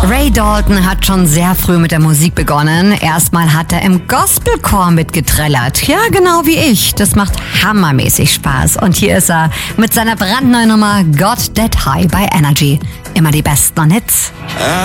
Ray Dalton hat schon sehr früh mit der Musik begonnen. Erstmal hat er im Gospelchor mitgetrellert. Ja, genau wie ich. Das macht hammermäßig Spaß. Und hier ist er mit seiner brandneuen Nummer Got That High bei Energy. Immer die besten Hits.